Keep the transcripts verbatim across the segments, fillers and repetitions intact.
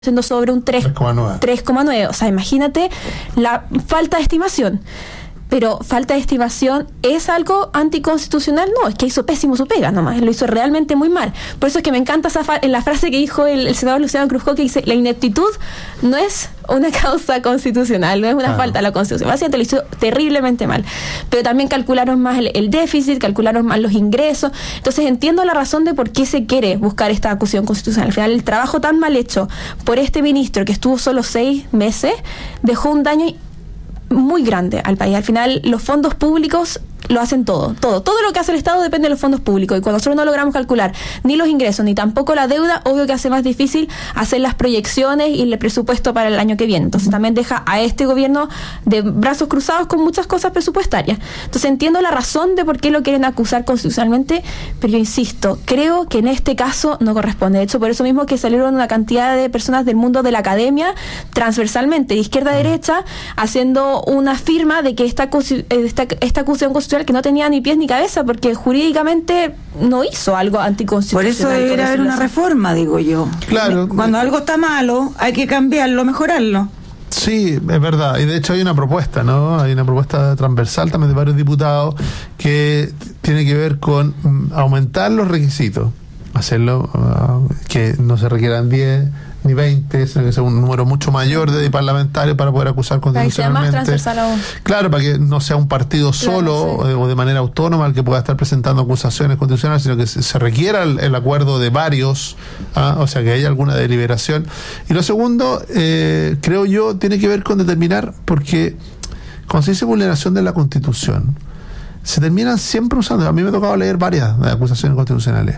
siendo sobre un tres coma nueve. O sea, imagínate la falta de estimación. Pero falta de estimación, ¿es algo anticonstitucional? No, es que hizo pésimo su pega nomás, lo hizo realmente muy mal. Por eso es que me encanta esa fa- en la frase que dijo el, el senador Luciano Cruzco, que dice, la ineptitud no es una causa constitucional, no es una ah. falta a la Constitución. Básicamente lo hizo terriblemente mal. Pero también calcularon más el, el déficit, calcularon más los ingresos. Entonces entiendo la razón de por qué se quiere buscar esta acusación constitucional. Al final, el trabajo tan mal hecho por este ministro, que estuvo solo seis meses, dejó un daño muy grande al país. Al final, los fondos públicos lo hacen todo, todo. Todo lo que hace el Estado depende de los fondos públicos. Y cuando nosotros no logramos calcular ni los ingresos, ni tampoco la deuda, obvio que hace más difícil hacer las proyecciones y el presupuesto para el año que viene. Entonces también deja a este gobierno de brazos cruzados con muchas cosas presupuestarias. Entonces entiendo la razón de por qué lo quieren acusar constitucionalmente, pero yo insisto, creo que en este caso no corresponde. De hecho, por eso mismo que salieron una cantidad de personas del mundo de la academia, transversalmente, de izquierda a derecha, haciendo una firma de que esta, esta, esta acusación constitucional que no tenía ni pies ni cabeza, porque jurídicamente no hizo algo anticonstitucional. Por eso debería haber una reforma, digo yo. Claro. Cuando algo está malo, hay que cambiarlo, mejorarlo. Sí, es verdad. Y de hecho hay una propuesta, ¿no? Hay una propuesta transversal también de varios diputados que tiene que ver con aumentar los requisitos. Hacerlo, uh, que no se requieran diez ni veinte, sino que sea un número mucho mayor de parlamentarios para poder acusar constitucionalmente. Para que sea más transversal aún. Claro, para que no sea un partido solo, claro, sí, o de manera autónoma el que pueda estar presentando acusaciones constitucionales, sino que se, se requiera el, el acuerdo de varios, ¿ah? O sea, que haya alguna deliberación. Y lo segundo, eh, creo yo, tiene que ver con determinar, porque cuando se dice vulneración de la Constitución, se terminan siempre usando, a mí me ha tocado leer varias acusaciones constitucionales,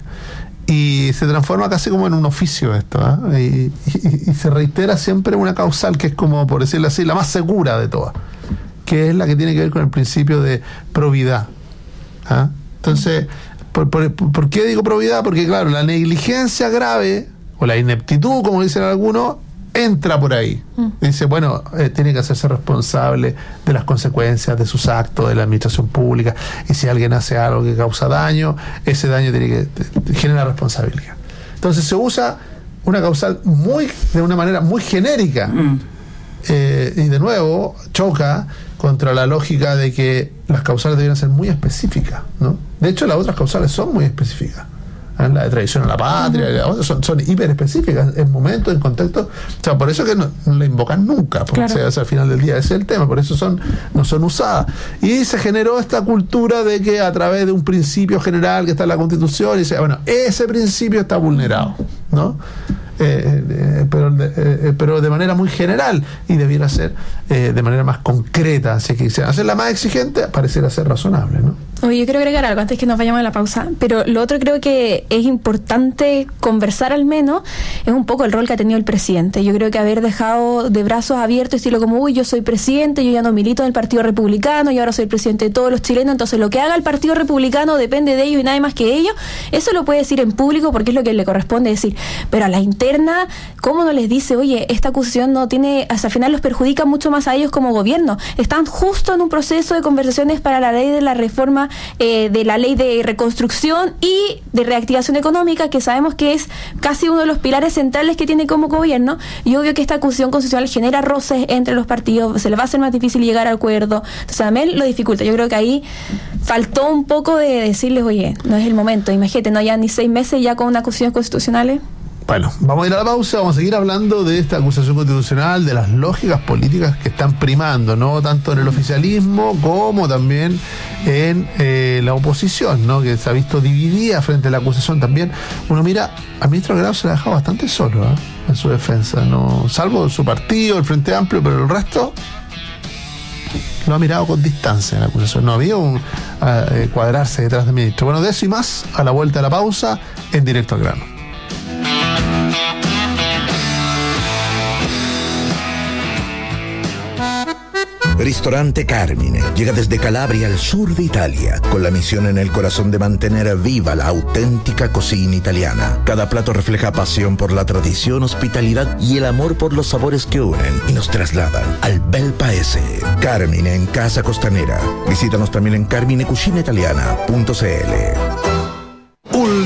y se transforma casi como en un oficio esto, ¿eh? y, y, y se reitera siempre una causal que es como, por decirlo así, la más segura de todas, que es la que tiene que ver con el principio de probidad, ¿eh? Entonces, ¿por, por, ¿por qué digo probidad? Porque claro, la negligencia grave o la ineptitud, como dicen algunos, entra por ahí. Mm. Dice, bueno, eh, tiene que hacerse responsable de las consecuencias de sus actos, de la administración pública, y si alguien hace algo que causa daño, ese daño tiene que te, genera responsabilidad. Entonces se usa una causal muy, de una manera muy genérica, mm. eh, y de nuevo choca contra la lógica de que las causales deben ser muy específicas, ¿no? De hecho, las otras causales son muy específicas. La de traición a la patria, uh-huh, son, son hiper específicas en momentos, en contextos. O sea, por eso que no, no la invocan nunca, porque claro, sea, o sea, al final del día ese es el tema, por eso son no son usadas. Y se generó esta cultura de que a través de un principio general que está en la Constitución, y dice, bueno, ese principio está vulnerado, ¿no? Eh, eh, pero, eh, pero de manera muy general, y debiera ser eh, de manera más concreta. Si quisieran hacerla más exigente, pareciera ser razonable, ¿no? Oye, yo quiero agregar algo antes que nos vayamos a la pausa, pero lo otro creo que es importante conversar al menos, es un poco el rol que ha tenido el presidente. Yo creo que haber dejado de brazos abiertos, estilo como, uy, yo soy presidente, yo ya no milito en el Partido Republicano, yo ahora soy el presidente de todos los chilenos, entonces lo que haga el Partido Republicano depende de ellos y nadie más que ellos, eso lo puede decir en público porque es lo que le corresponde decir, pero a la interna, ¿cómo no les dice, oye, esta acusación no tiene, hasta el final los perjudica mucho más a ellos como gobierno? Están justo en un proceso de conversaciones para la ley de la reforma Eh, de la ley de reconstrucción y de reactivación económica, que sabemos que es casi uno de los pilares centrales que tiene como gobierno, y obvio que esta acusación constitucional genera roces entre los partidos, se les va a hacer más difícil llegar al acuerdo, entonces también lo dificulta. Yo creo que ahí faltó un poco de decirles, oye, no es el momento, imagínate, no ya ni seis meses ya con una acusación constitucional. Bueno, vamos a ir a la pausa, vamos a seguir hablando de esta acusación constitucional, de las lógicas políticas que están primando, ¿no? Tanto en el oficialismo como también en eh, la oposición, ¿no? Que se ha visto dividida frente a la acusación también. Uno mira, al ministro Grau se la ha dejado bastante solo, ¿eh? En su defensa, ¿no? Salvo su partido, el Frente Amplio, pero el resto lo ha mirado con distancia en la acusación. No había un uh, cuadrarse detrás del ministro. Bueno, de eso y más a la vuelta de la pausa en Directo al Grano. Ristorante Carmine llega desde Calabria al sur de Italia, con la misión en el corazón de mantener viva la auténtica cocina italiana. Cada plato refleja pasión por la tradición, hospitalidad y el amor por los sabores que unen y nos trasladan al bel paese. Carmine en Casa Costanera. Visítanos también en carmine cucina italiana punto c l.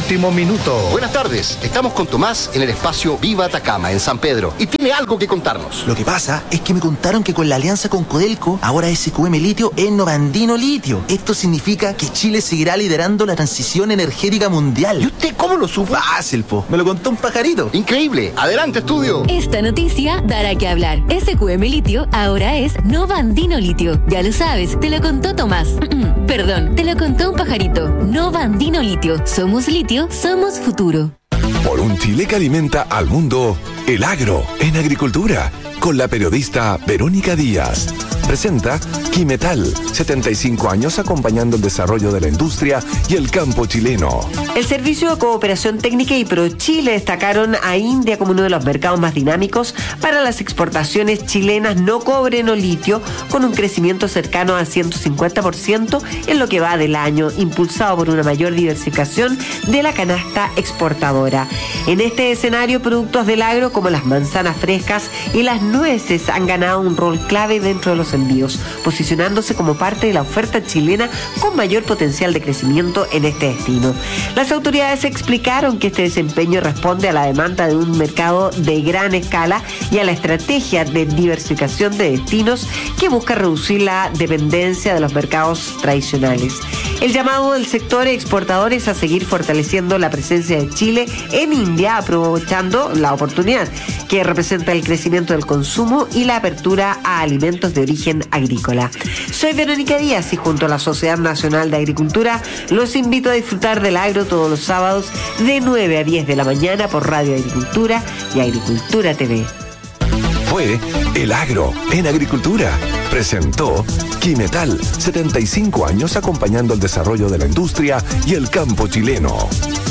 último minuto. Buenas tardes, estamos con Tomás en el espacio Viva Atacama, en San Pedro, y tiene algo que contarnos. Lo que pasa es que me contaron que con la alianza con Codelco, ahora S Q M Litio es Novandino Litio. Esto significa que Chile seguirá liderando la transición energética mundial. ¿Y usted cómo lo supo? Fácil, po. Me lo contó un pajarito. Increíble. Adelante, estudio. Esta noticia dará que hablar. S Q M Litio ahora es Novandino Litio. Ya lo sabes, te lo contó Tomás. Perdón, te lo contó un pajarito. Novandino Litio. Somos litio, somos futuro. Por un Chile que alimenta al mundo, el agro en agricultura, con la periodista Verónica Díaz. Presenta Quimetal, setenta y cinco años acompañando el desarrollo de la industria y el campo chileno. El Servicio de Cooperación Técnica y ProChile destacaron a India como uno de los mercados más dinámicos para las exportaciones chilenas no cobre no litio, con un crecimiento cercano al ciento cincuenta por ciento en lo que va del año, impulsado por una mayor diversificación de la canasta exportadora. En este escenario, productos del agro como las manzanas frescas y las nueces han ganado un rol clave dentro de los envíos, posicionándose como parte de la oferta chilena con mayor potencial de crecimiento en este destino. Las autoridades explicaron que este desempeño responde a la demanda de un mercado de gran escala y a la estrategia de diversificación de destinos que busca reducir la dependencia de los mercados tradicionales. El llamado del sector exportador es a seguir fortaleciendo la presencia de Chile en India, aprovechando la oportunidad que representa el crecimiento del consumo y la apertura a alimentos de origen agrícola. Soy Verónica Díaz y junto a la Sociedad Nacional de Agricultura los invito a disfrutar del agro todos los sábados de nueve a diez de la mañana por Radio Agricultura y Agricultura T V. Fue El Agro en Agricultura. Presentó Quimetal, setenta y cinco años acompañando el desarrollo de la industria y el campo chileno.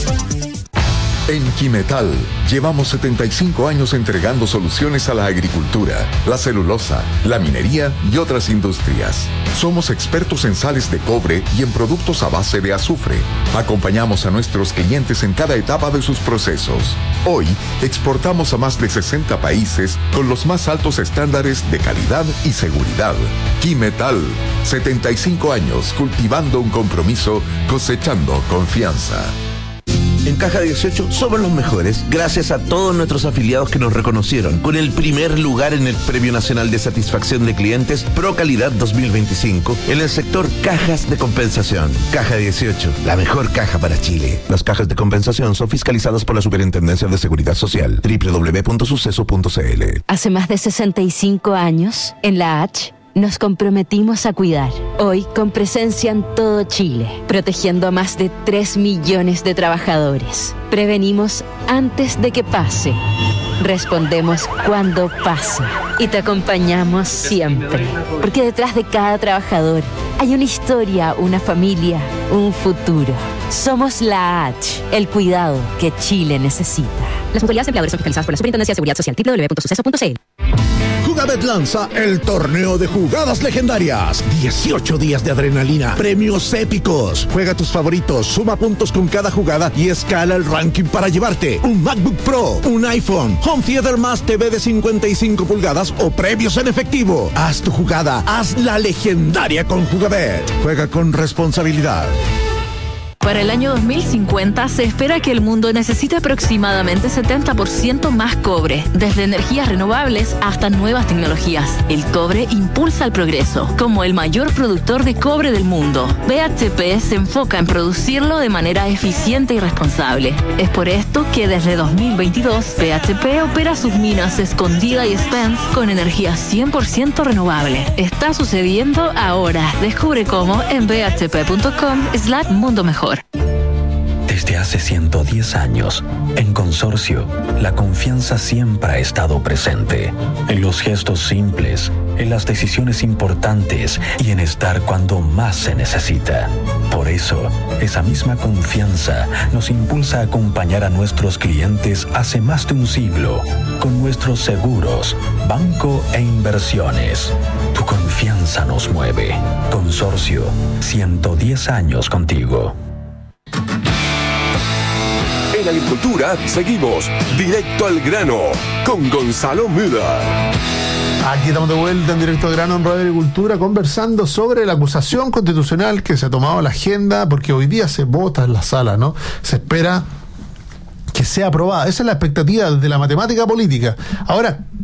En Quimetal llevamos setenta y cinco años entregando soluciones a la agricultura, la celulosa, la minería y otras industrias. Somos expertos en sales de cobre y en productos a base de azufre. Acompañamos a nuestros clientes en cada etapa de sus procesos. Hoy exportamos a más de sesenta países con los más altos estándares de calidad y seguridad. Quimetal, setenta y cinco años cultivando un compromiso, cosechando confianza. En Caja dieciocho somos los mejores gracias a todos nuestros afiliados que nos reconocieron con el primer lugar en el Premio Nacional de Satisfacción de Clientes Pro Calidad dos mil veinticinco en el sector cajas de compensación. Caja dieciocho, la mejor caja para Chile. Las cajas de compensación son fiscalizadas por la Superintendencia de Seguridad Social. doble u doble u doble u punto suceso punto c l. Hace más de sesenta y cinco años, en la H, nos comprometimos a cuidar, hoy con presencia en todo Chile, protegiendo a más de tres millones de trabajadores. Prevenimos antes de que pase, respondemos cuando pasa y te acompañamos siempre, porque detrás de cada trabajador hay una historia, una familia, un futuro. Somos la H, el cuidado que Chile necesita. Las mutualidades empleadores son fiscalizadas por la Superintendencia de Seguridad Social. doble u doble u doble u punto suceso punto c l. Jugabet lanza el torneo de jugadas legendarias. dieciocho días de adrenalina, premios épicos. Juega tus favoritos, suma puntos con cada jugada y escala el ranking para llevarte un MacBook Pro, un iPhone, Home Theater más T V de cincuenta y cinco pulgadas o premios en efectivo. Haz tu jugada, haz la legendaria con Jugabet. Juega con responsabilidad. Para el año dos mil cincuenta se espera que el mundo necesite aproximadamente setenta por ciento más cobre, desde energías renovables hasta nuevas tecnologías. El cobre impulsa el progreso. Como el mayor productor de cobre del mundo, B H P se enfoca en producirlo de manera eficiente y responsable. Es por esto que desde dos mil veintidós, B H P opera sus minas Escondida y Spence con energía cien por ciento renovable. Está sucediendo ahora. Descubre cómo en b h p punto com slash mundo mejor. Desde hace ciento diez años, en Consorcio, la confianza siempre ha estado presente. En los gestos simples, en las decisiones importantes y en estar cuando más se necesita. Por eso, esa misma confianza nos impulsa a acompañar a nuestros clientes hace más de un siglo, con nuestros seguros, banco e inversiones. Tu confianza nos mueve. Consorcio, ciento diez años contigo. En Agricultura seguimos directo al grano con Gonzalo Müller. Aquí estamos de vuelta en directo de Grano en Radio Agricultura conversando sobre la acusación constitucional que se ha tomado a la agenda porque hoy día se vota en la sala, ¿no? Se espera que sea aprobada. Esa es la expectativa de la matemática política. Ahora,